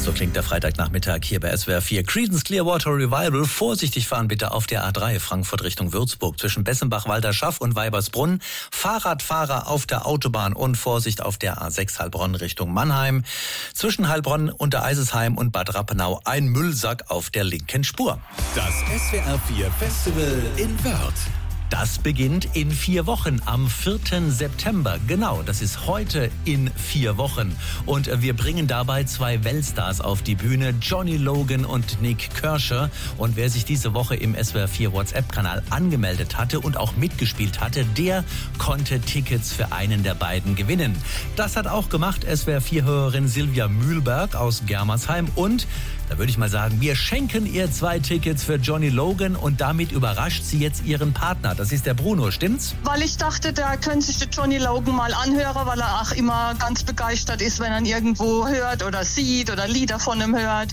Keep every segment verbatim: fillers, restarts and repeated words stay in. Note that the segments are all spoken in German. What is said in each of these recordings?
So klingt der Freitagnachmittag hier bei S W R vier. Creedence Clearwater Revival. Vorsichtig fahren bitte auf der A drei Frankfurt Richtung Würzburg zwischen Bessenbach, Walderschaff und Weibersbrunn. Fahrradfahrer auf der Autobahn und Vorsicht auf der A sechs Heilbronn Richtung Mannheim. Zwischen Heilbronn, Untereisesheim und Bad Rappenau ein Müllsack auf der linken Spur. Das S W R vier Festival in Wörth. Das beginnt in vier Wochen, am vierten September. Genau, das ist heute in vier Wochen. Und wir bringen dabei zwei Weltstars auf die Bühne, Johnny Logan und Nik Kershaw. Und wer sich diese Woche im S W R vier WhatsApp-Kanal angemeldet hatte und auch mitgespielt hatte, der konnte Tickets für einen der beiden gewinnen. Das hat auch gemacht S W R vier-Hörerin Silvia Mühlberg aus Germersheim. Und da würde ich mal sagen, wir schenken ihr zwei Tickets für Johnny Logan und damit überrascht sie jetzt ihren Partner. Das ist der Bruno, stimmt's? Weil ich dachte, der könnte sich den Johnny Logan mal anhören, weil er auch immer ganz begeistert ist, wenn er ihn irgendwo hört oder sieht oder Lieder von ihm hört.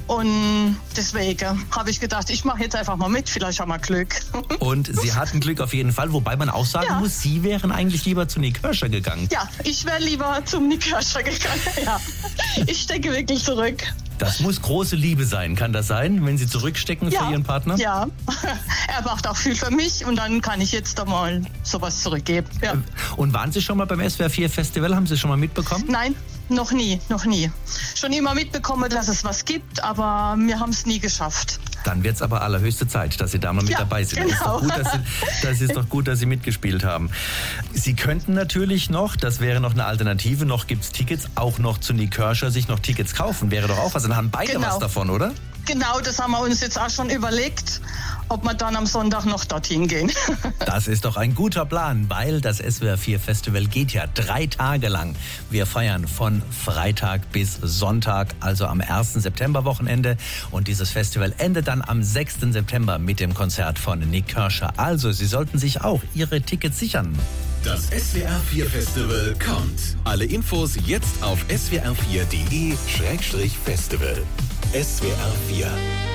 Und deswegen habe ich gedacht, ich mache jetzt einfach mal mit, vielleicht haben wir Glück. Und Sie hatten Glück auf jeden Fall, wobei man auch sagen ja. muss, Sie wären eigentlich lieber zu Nik Kershaw gegangen. Ja, ich wäre lieber zum Nik Kershaw gegangen, ja. Ich stecke wirklich zurück. Das muss große Liebe sein, kann das sein, wenn Sie zurückstecken ja, für Ihren Partner? Ja, er macht auch viel für mich und dann kann ich jetzt da mal sowas zurückgeben. Ja. Und waren Sie schon mal beim S W R vier Festival? Haben Sie schon mal mitbekommen? Nein, noch nie, noch nie. Schon immer mitbekommen, dass es was gibt, aber wir haben es nie geschafft. Dann wird es aber allerhöchste Zeit, dass Sie da mal mit ja, dabei sind. Genau. Das ist doch gut, dass Sie, das ist doch gut, dass Sie mitgespielt haben. Sie könnten natürlich noch, das wäre noch eine Alternative, noch gibt es Tickets, auch noch zu Nik Kershaw, sich noch Tickets kaufen. Wäre doch auch was. Dann haben beide genau. was davon, oder? Genau, das haben wir uns jetzt auch schon überlegt, ob wir dann am Sonntag noch dorthin gehen. Das ist doch ein guter Plan, weil das S W R vier Festival geht ja drei Tage lang. Wir feiern von Freitag bis Sonntag, also am ersten September-Wochenende. Und dieses Festival endet dann am sechsten September mit dem Konzert von Nik Kershaw. Also, Sie sollten sich auch Ihre Tickets sichern. Das S W R vier Festival kommt. Alle Infos jetzt auf s w r vier punkt d e Schrägstrich Festival. S W R vier